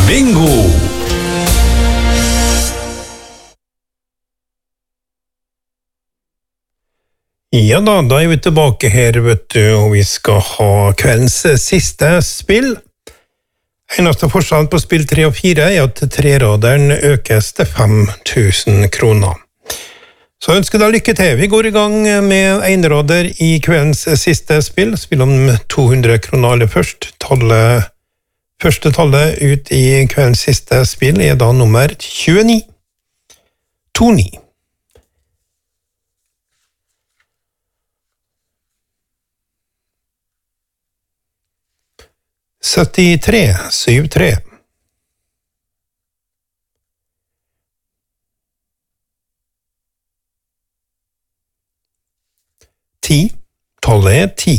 Bingo! Ja da vi tilbake her, vet du, og vi skal ha kveldens siste spill. Eneste forskjell på spill 3 og 4 er at treraderen økes til 5.000 kroner. Så ønsker deg lykke til. Vi går i gang med enrader i kveldens siste spill. Spill om 200 kroner aller først. Første tallet ut i kveldens siste spill er da nummer 29. 29. 73, 73. 10, tallet er 10.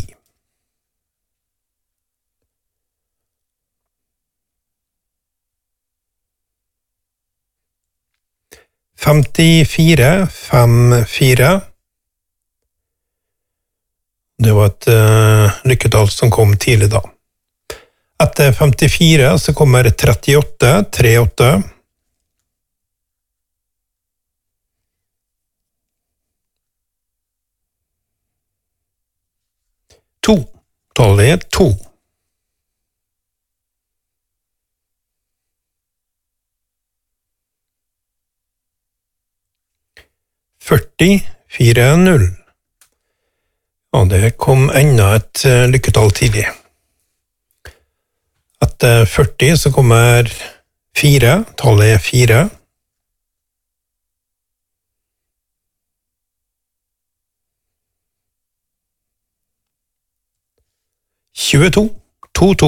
54, 54. Det var et lykketall som kom tidlig da. Etter 54 så kommer 38, 38. 2, tallet er 2. 40, 40. Og det kom enda et lykketall tidlig. Etter 40 så kommer 4, tallet er 4. 22, 22.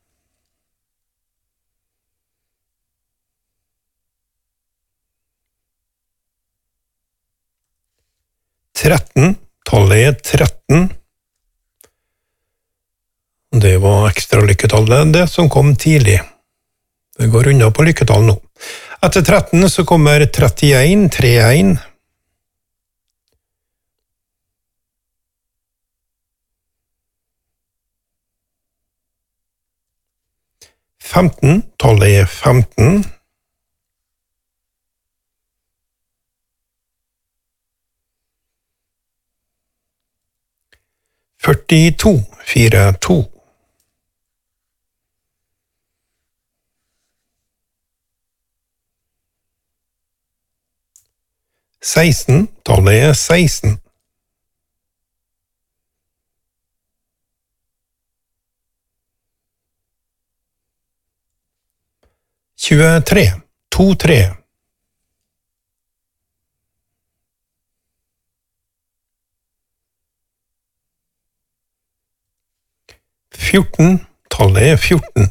13, tallet er 13. Det var ekstra lykketallet, det som kom tidlig. Det går unna på lykketall nå. Etter 13 så kommer 31, 31. 15, tallet er 15. 42, 42. 16, tallet er 16. 23, 23. 14, tallet er 14.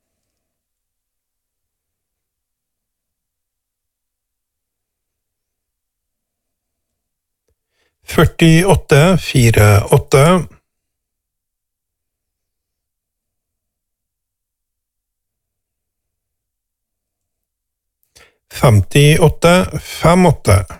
48, 48. 58, 58.